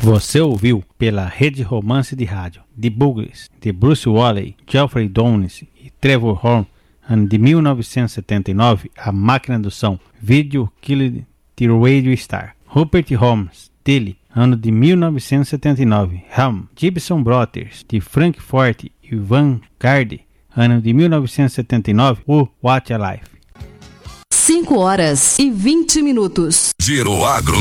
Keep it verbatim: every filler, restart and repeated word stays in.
Você ouviu pela Rede Romance de Rádio The Buggles, de Bruce Woolley, Geoffrey Downes e Trevor Horn, ano de mil novecentos e setenta e nove, A Máquina do Som, Video Killed the Radio Star. Rupert Holmes, dele, ano de mil novecentos e setenta e nove, Ham, Gibson Brothers, de Frank Forte e Van Garde, ano de mil novecentos e setenta e nove, o What a Life. cinco horas e vinte minutos. Giro Agro